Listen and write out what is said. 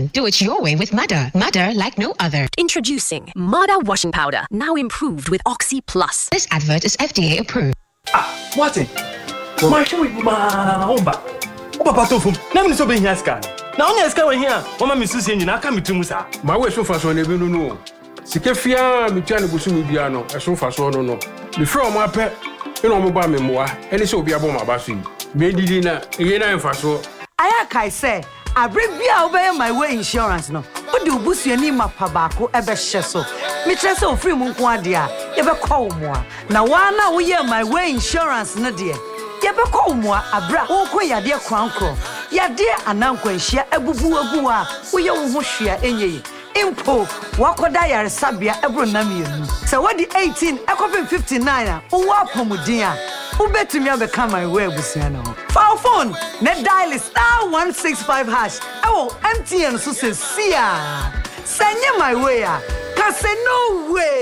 clean. Do it your way with Mother. Mother like no other. Introducing Mother washing powder, now improved with Oxy Plus. This advert is FDA approved. What it? My show with my Oba Patofum. Never so being here scan. Now only scan here. Mama Mrs. Yen, I come to Musa. My way so fast on the no. Sikefia, Michano Busumi Biano, as so fast on no. Before my pet, you know, Mobile Memoir, and it's so be a bomb about you. Maybe dinner, again, I'm fast. I say, I bring me obey my way insurance no. What do Bussy and Nima Pabako ever sheso? Micheso free Munquadia, ever call more. Now, one we hear my way insurance, no dear. Yebe call more, a bra, oh, ya dear crown crow. Ya dear, and uncle, share a boo boo, we you share any. Impo, Wakodaya Sabia, Ebronamian. So what the 18, I copy 59, oh, Wapomudia. Who bet to me become my way with Siano? For phone, net dial is *165#. Oh, MTN so says, Sia. Send you my way. Cause no way.